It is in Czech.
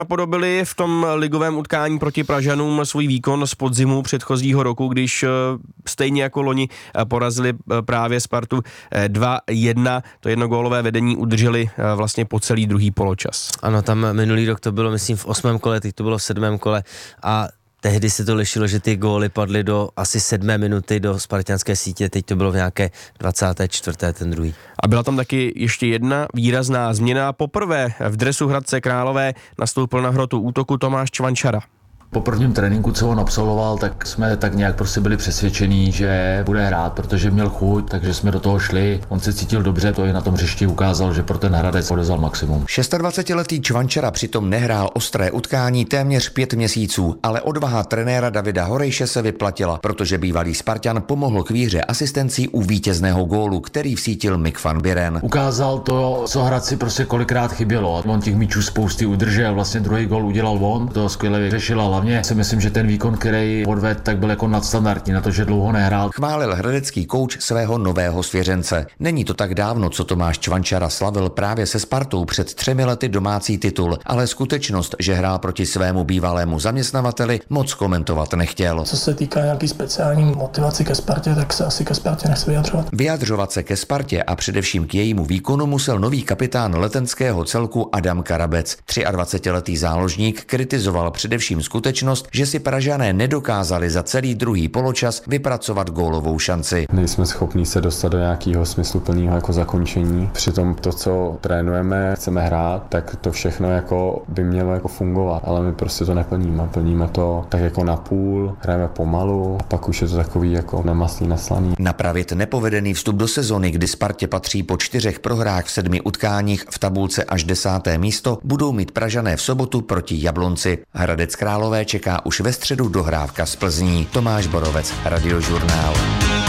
Napodobili v tom ligovém utkání proti Pražanům svůj výkon z podzimu předchozího roku, když stejně jako loni porazili právě Spartu 2-1. To jednogólové vedení udrželi vlastně po celý druhý poločas. Ano, tam minulý rok to bylo, myslím, v 8. kole, teď to bylo v 7. kole a tehdy se to lišilo, že ty góly padly do asi 7. minuty do spartianské sítě, teď to bylo v nějaké 24. ten druhý. A byla tam taky ještě jedna výrazná změna. Poprvé v dresu Hradce Králové nastoupil na hrotu útoku Tomáš Čvančara. Po prvním tréninku, co on absolvoval, tak jsme tak nějak prostě byli přesvědčení, že bude hrát, protože měl chuť, takže jsme do toho šli. On se cítil dobře, to i na tom hřišti ukázal, že pro ten Hradec odezal maximum. 26letý Čvančara přitom nehrál ostré utkání téměř 5 měsíců, ale odvaha trenéra Davida Horejše se vyplatila, protože bývalý Spartan pomohl k výhře asistencí u vítězného gólu, který vsítil Mick van Buren. Ukázal to, co Hradci prostě kolikrát chybělo. On těch míčů spousty udržel, vlastně druhý gól udělal on, to skvěle vyřešil, ale hlavně si myslím, že ten výkon, který odvedl, tak byl jako nadstandardní na to, že dlouho nehrál. Chválil hradecký kouč svého nového svěřence. Není to tak dávno, co Tomáš Čvančara slavil právě se Spartou před 3 lety domácí titul, ale skutečnost, že hrál proti svému bývalému zaměstnavateli, moc komentovat nechtěl. Co se týká nějaký speciální motivaci ke Spartě, tak se asi ke Spartě nechci vyjadřovat. Vyjadřovat se ke Spartě a především k jejímu výkonu musel nový kapitán letenského celku Adam Karabec. 23letý záložník kritizoval především skutečnost, že si Pražané nedokázali za celý druhý poločas vypracovat gólovou šanci. Nejsme schopní se dostat do nějakého smysluplného jako zakončení. Přitom to, co trénujeme, chceme hrát, tak to všechno jako by mělo jako fungovat, ale my prostě to neplníme. Plníme to tak jako na půl, hrajeme pomalu a pak už je to takový jako nemastný, neslaný. Napravit nepovedený vstup do sezony, kdy Spartě patří po 4 prohrách v 7 utkáních v tabulce až 10. místo, budou mít Pražané v sobotu proti Jablonci. Hradec Králové čeká už ve středu dohrávka z Plzní. Tomáš Borovec, Radiožurnál.